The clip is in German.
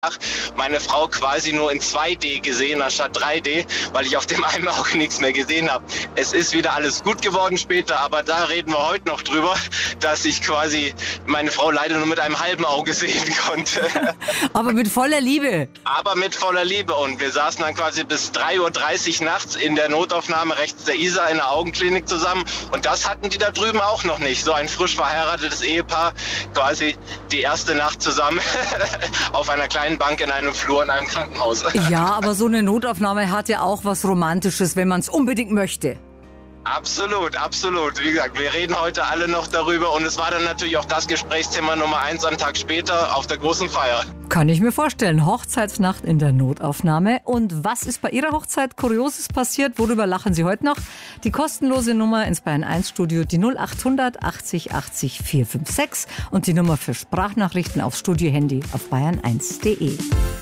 meine Frau quasi nur in 2D gesehen anstatt 3D, weil ich auf dem einen Auge nichts mehr gesehen habe. Es ist wieder alles gut geworden später, aber da reden wir heute noch drüber, dass ich quasi meine Frau leider nur mit einem halben Auge sehen konnte. Aber mit voller Liebe. Aber mit voller Liebe, und wir saßen dann quasi bis 3:30 Uhr nachts in der Notaufnahme rechts der Isar in der Augenklinik zusammen, und das hatten die da drüben auch noch nicht. So ein frisch verheiratetes Ehepaar, quasi die erste Nacht zusammen auf einer kleinen Bank in einem Flur in einem Krankenhaus. Ja, aber so eine Notaufnahme hat ja auch was Romantisches, wenn man es unbedingt möchte. Absolut, absolut. Wie gesagt, wir reden heute alle noch darüber, und es war dann natürlich auch das Gesprächsthema Nummer 1 einen Tag später auf der großen Feier. Kann ich mir vorstellen. Hochzeitsnacht in der Notaufnahme. Und was ist bei Ihrer Hochzeit Kurioses passiert? Worüber lachen Sie heute noch? Die kostenlose Nummer ins Bayern 1 Studio, die 0800 80 80 456, und die Nummer für Sprachnachrichten aufs Studiohandy auf bayern1.de.